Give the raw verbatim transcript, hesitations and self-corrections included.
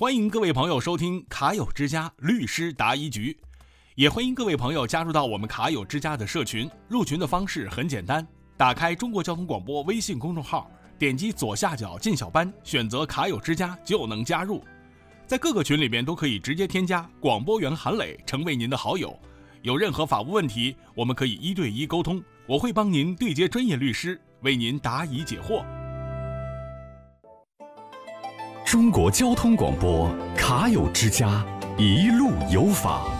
欢迎各位朋友收听卡友之家律师答疑局，也欢迎各位朋友加入到我们卡友之家的社群。入群的方式很简单，打开中国交通广播微信公众号，点击左下角进小班，选择卡友之家就能加入。在各个群里边都可以直接添加广播员韩磊成为您的好友，有任何法务问题我们可以一对一沟通，我会帮您对接专业律师，为您答疑解惑。 中国交通广播卡友之家，一路有法。